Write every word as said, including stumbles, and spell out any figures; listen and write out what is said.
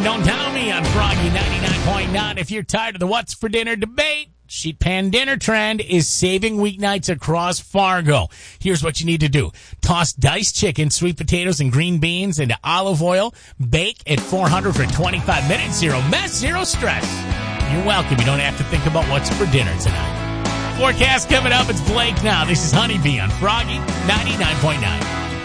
Don't Tell Me on Froggy ninety-nine point nine. If you're tired of the what's for dinner debate, Sheet Pan Dinner Trend is saving weeknights across Fargo. Here's what you need to do. Toss diced chicken, sweet potatoes, and green beans into olive oil. Bake at four hundred for twenty-five minutes. Zero mess, zero stress. You're welcome. You don't have to think about what's for dinner tonight. Forecast coming up. It's Blake now. This is Honeybee on Froggy ninety-nine point nine.